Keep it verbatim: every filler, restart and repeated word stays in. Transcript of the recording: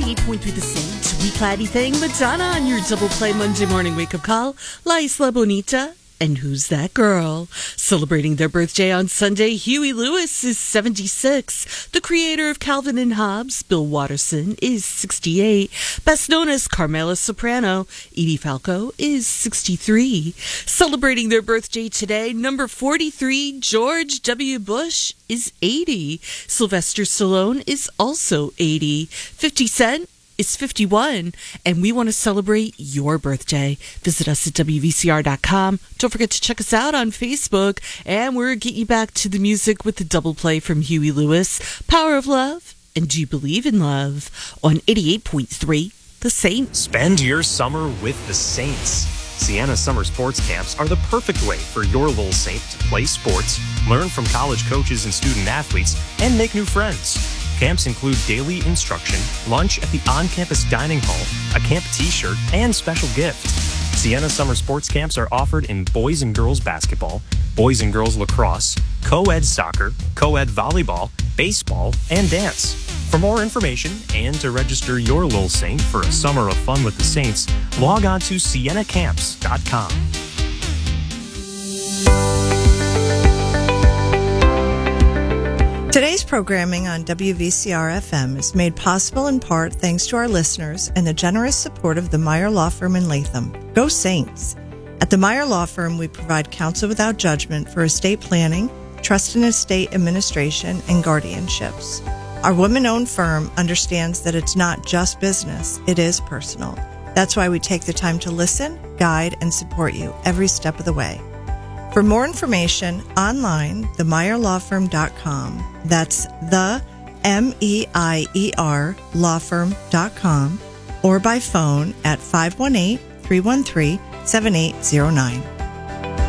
eighty-eight point three The Saint, We Claddy Thing, Madonna on your Double Play Monday morning wake-up call. La Isla Bonita. And Who's That Girl? Celebrating their birthday on Sunday, Huey Lewis is seventy-six. The creator of Calvin and Hobbes, Bill Watterson, is sixty-eight. Best known as Carmela Soprano, Edie Falco, is sixty-three. Celebrating their birthday today, number forty-three, George W. Bush, is eighty. Sylvester Stallone is also eighty. fifty Cent is fifty-one, and we want to celebrate your birthday. Visit us at W V C R dot com. Don't forget to check us out on Facebook, and we're getting you back to the music with the double play from Huey Lewis, Power of Love, and Do You Believe in Love on eighty-eight point three The Saint. Spend your summer with the Saints. Sienna Summer Sports Camps are the perfect way for your little Saint to play sports, learn from college coaches and student athletes, and make new friends. Camps include daily instruction, lunch at the on-campus dining hall, a camp t-shirt, and special gift. Sienna Summer Sports Camps are offered in boys and girls basketball, boys and girls lacrosse, co-ed soccer, co-ed volleyball, baseball, and dance. For more information and to register your little Saint for a summer of fun with the Saints, log on to sienna camps dot com. Today's programming on W V C R F M is made possible in part thanks to our listeners and the generous support of the Meyer Law Firm in Latham. Go Saints! At the Meyer Law Firm, we provide counsel without judgment for estate planning, trust and estate administration, and guardianships. Our women-owned firm understands that it's not just business, it is personal. That's why we take the time to listen, guide, and support you every step of the way. For more information, online, the meyer law firm dot com. That's the M E I E R law firm dot com, or by phone at five one eight, three one three, seven eight zero nine.